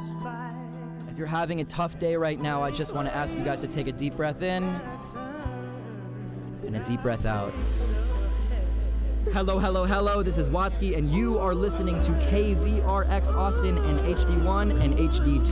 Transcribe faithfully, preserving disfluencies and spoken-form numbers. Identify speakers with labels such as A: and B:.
A: If you're having a tough day right now, I just want to ask you guys to take a deep breath in and a deep breath out. Hello, hello, hello, this is Watsky, and you are listening to K V R X Austin and H D one and H D two.